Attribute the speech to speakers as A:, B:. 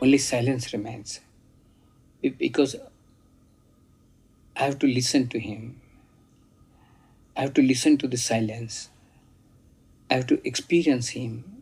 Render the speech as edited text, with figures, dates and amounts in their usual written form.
A: only silence remains. Because I have to listen to him. I have to listen to the silence. I have to experience him.